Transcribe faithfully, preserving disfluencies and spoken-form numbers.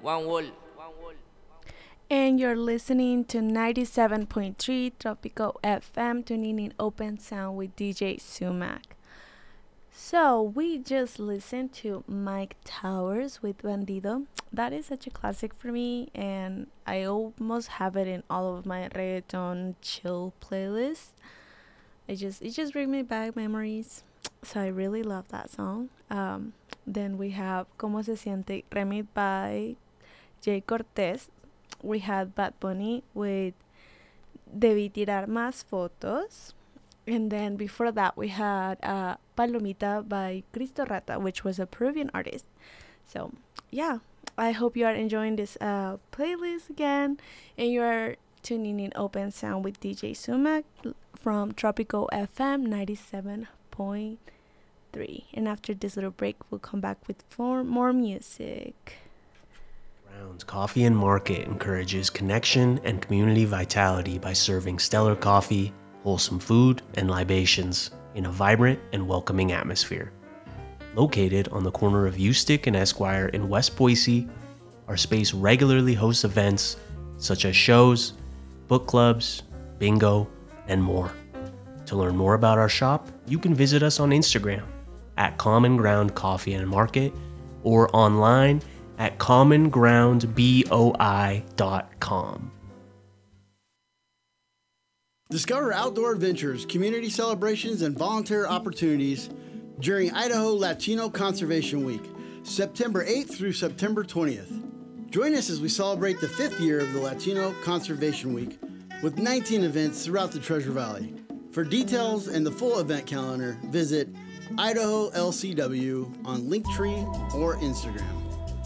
And you're listening to ninety-seven point three Tropico F M, tuning in Open Sound with D J Sumac. So, we just listened to Mike Towers with Bandido. That is such a classic for me, and I almost have it in all of my reggaeton chill playlists. It just it just brings me back memories. So I really love that song. Um, then we have Como Se Siente, remixed by Jay Cortez. We had Bad Bunny with Debí Tirar Más Fotos. And then before that, we had uh, Palomita by Cristo Rata, which was a Peruvian artist. So, yeah, I hope you are enjoying this uh, playlist again. And you are tuning in Open Sound with D J Sumac from Tropico F M ninety-seven point three. And after this little break, we'll come back with four more music. Grounds Coffee and Market encourages connection and community vitality by serving stellar coffee, wholesome food, and libations in a vibrant and welcoming atmosphere. Located on the corner of Eustick and Esquire in West Boise, our space regularly hosts events such as shows, book clubs, bingo, and more. To learn more about our shop, you can visit us on Instagram at Common Ground Coffee and Market or online at common ground boi dot com. Discover outdoor adventures, community celebrations, and volunteer opportunities during Idaho Latino Conservation Week, September eighth through September twentieth. Join us as we celebrate the fifth year of the Latino Conservation Week with nineteen events throughout the Treasure Valley. For details and the full event calendar, visit Idaho L C W on Linktree or Instagram.